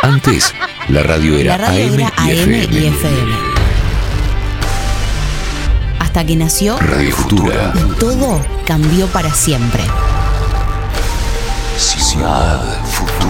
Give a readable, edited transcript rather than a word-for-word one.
Antes, la radio era AM y FM. Hasta que nació Radio Futura. y todo cambió para siempre. Ciudad Futura.